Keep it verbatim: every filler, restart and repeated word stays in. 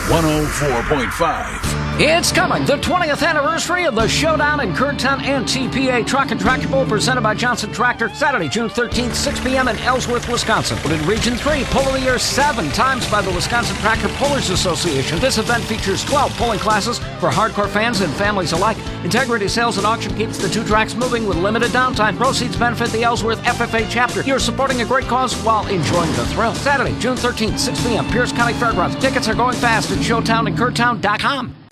one oh four point five. It's coming, the twentieth anniversary of the Showdown in Kerntown N T P A Truck and Tractor Bowl presented by Johnson Tractor, Saturday, June thirteenth, six p.m. in Ellsworth, Wisconsin. But in Region three, Pull of the Year seven times by the Wisconsin Tractor Pullers Association. This event features twelve pulling classes for hardcore fans and families alike. Integrity Sales and Auction keeps the two tracks moving with limited downtime. Proceeds benefit the Ellsworth F F A chapter. You're supporting a great cause while enjoying the thrill. Saturday, June thirteenth, six p.m., Pierce County Fairgrounds. Tickets are going fast at showtown in kerntown dot com.